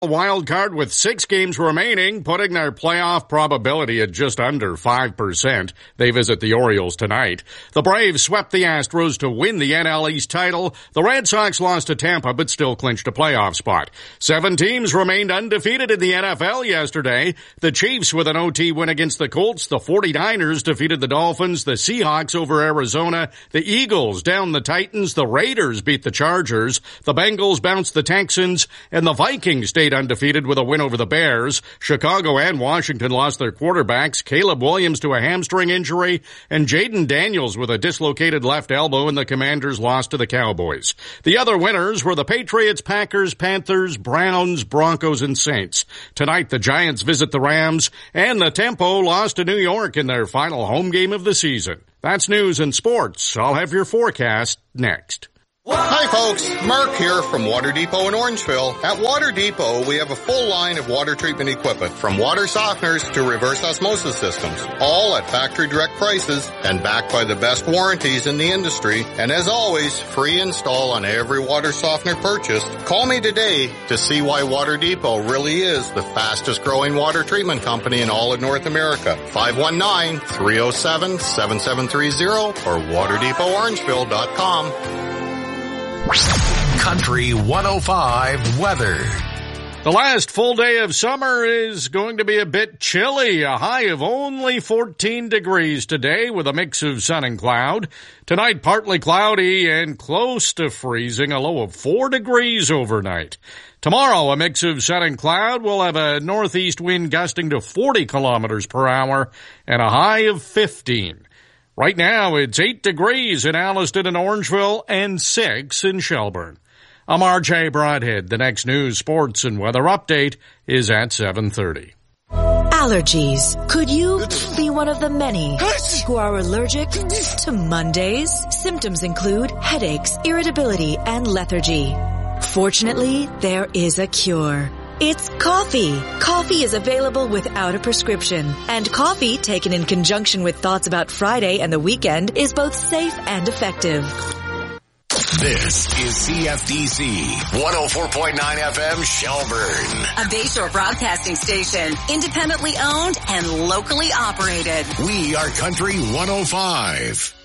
wild card with 6 games remaining, putting their playoff probability at just under 5%. They visit the Orioles tonight. The Braves swept the Astros to win the NL East title. The Red Sox lost to Tampa but still clinched a playoff spot. 7 teams remained undefeated in the NFL yesterday. The Chiefs with an OT win against the Colts. The 49ers defeated the Dolphins. The Seahawks over Arizona. The Eagles down the Titans. The Raiders beat the Chargers. The Bengals bounced the Texans. And the Vikings stayed undefeated with a win over the Bears. Chicago and Washington lost their quarterbacks. Caleb Williams to a hamstring injury, and Jaden Daniels with a dislocated left elbow, and the Commanders lost to the Cowboys. The other winners were the Patriots, Packers, Panthers, Browns, Broncos, and Saints. Tonight, the Giants visit the Rams, and the Tempo lost to New York in their final home game of the season. That's news and sports. I'll have your forecast next. Hi folks, Mark here from Water Depot in Orangeville. At Water Depot, we have a full line of water treatment equipment, from water softeners to reverse osmosis systems, all at factory direct prices and backed by the best warranties in the industry. And as always, free install on every water softener purchased. Call me today to see why Water Depot really is the fastest growing water treatment company in all of North America. 519-307-7730 or waterdepotorangeville.com. Country 105 weather. The last full day of summer is going to be a bit chilly. A high of only 14 degrees today with a mix of sun and cloud. Tonight, partly cloudy and close to freezing, a low of 4 degrees overnight. Tomorrow, a mix of sun and cloud. We'll have a northeast wind gusting to 40 kilometers per hour and a high of 15. Right now, it's 8 degrees in Alliston and Orangeville and 6 in Shelburne. I'm R.J. Broadhead. The next news, sports, and weather update is at 7:30. Allergies. Could you be one of the many who are allergic to Mondays? Symptoms include headaches, irritability, and lethargy. Fortunately, there is a cure. It's coffee. Coffee is available without a prescription. And coffee, taken in conjunction with thoughts about Friday and the weekend, is both safe and effective. This is CFDC 104.9 FM Shelburne. A Bayshore broadcasting station, independently owned and locally operated. We are Country 105.